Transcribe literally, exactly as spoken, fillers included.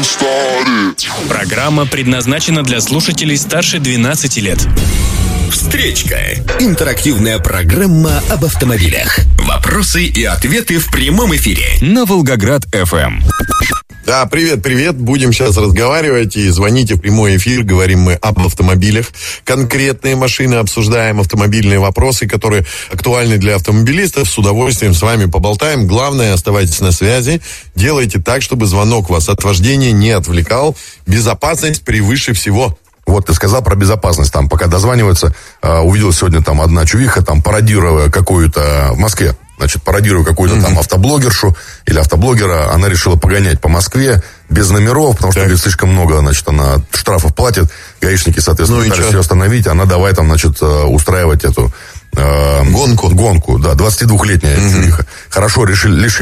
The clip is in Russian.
Программа предназначена для слушателей старше двенадцати лет. Встречка. Интерактивная программа об автомобилях. Вопросы и ответы в прямом эфире на Волгоград эф эм. Да, привет-привет. Будем сейчас разговаривать и звоните в прямой эфир. Говорим мы об автомобилях. Конкретные машины обсуждаем, автомобильные вопросы, которые актуальны для автомобилистов. С удовольствием с вами поболтаем. Главное, оставайтесь на связи. Делайте так, чтобы звонок вас от вождения не отвлекал. Безопасность превыше всего. Вот ты сказал про безопасность, там, пока дозваниваются, э, увидел сегодня там одна чувиха, там, пародируя какую-то в Москве, значит, пародируя какую-то mm-hmm. там автоблогершу или автоблогера, она решила погонять по Москве без номеров, потому что, говорит, слишком много, значит, она штрафов платит, гаишники, соответственно, ну, пытались ее остановить, она давай там, значит, устраивать эту... Э, гонку. Гонку, да, двадцатидвухлетняя mm-hmm. чувиха. Хорошо, решили, лишили